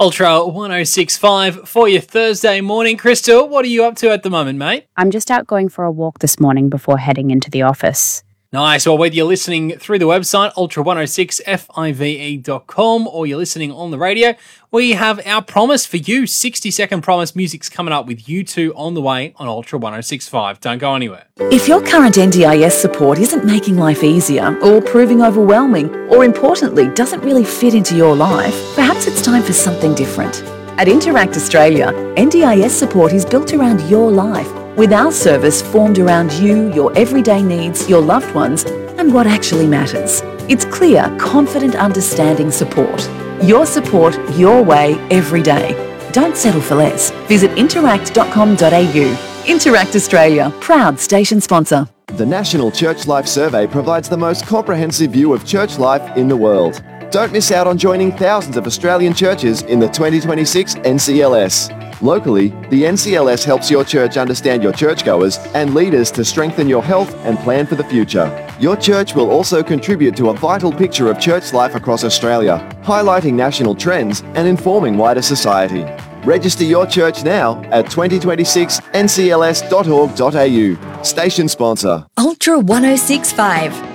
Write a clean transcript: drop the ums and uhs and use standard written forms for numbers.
Ultra 1065 for your Thursday morning. Crystal, what are you up to at the moment, mate? I'm just out going for a walk this morning before heading into the office. Nice. Well, whether you're listening through the website, ultra106five.com, or you're listening on the radio, we have our promise for you. 60-second promise music's coming up with U2 on the way on Ultra 1065. Don't go anywhere. If your current NDIS support isn't making life easier or proving overwhelming, or importantly, doesn't really fit into your life, perhaps it's time for something different. At Interact Australia, NDIS support is built around your life, with our service formed around you, your everyday needs, your loved ones, and what actually matters. It's clear, confident, understanding support. Your support, your way, every day. Don't settle for less. Visit interact.com.au. Interact Australia, proud station sponsor. The National Church Life Survey provides the most comprehensive view of church life in the world. Don't miss out on joining thousands of Australian churches in the 2026 NCLS. Locally, the NCLS helps your church understand your churchgoers and leaders to strengthen your health and plan for the future. Your church will also contribute to a vital picture of church life across Australia, highlighting national trends and informing wider society. Register your church now at 2026ncls.org.au. Station sponsor. Ultra 1065.